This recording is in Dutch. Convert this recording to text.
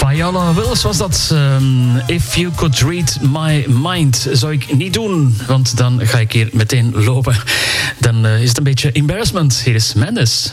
Viola Wills was dat. If you could read my mind. Zou ik niet doen, want dan ga ik hier meteen lopen. Dan is het een beetje embarrassment. Hier is Mendes.